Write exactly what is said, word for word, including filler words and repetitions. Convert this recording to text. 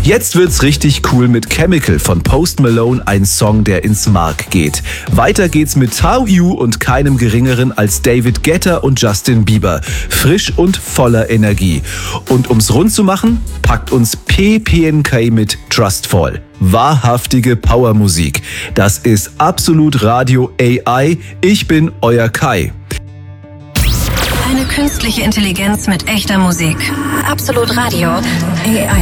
Jetzt wird's richtig cool mit Chemical von Post Malone, ein Song, der ins Mark geht. Weiter geht's mit Tao Yu und keinem geringeren als David Guetta und Justin Bieber. Frisch und voller Energie. Und um's rund zu machen, packt uns P P N K mit Trustfall. Wahrhaftige Powermusik. Das ist Absolut Radio A I. Ich bin euer Kai. Eine künstliche Intelligenz mit echter Musik. Absolut Radio A I.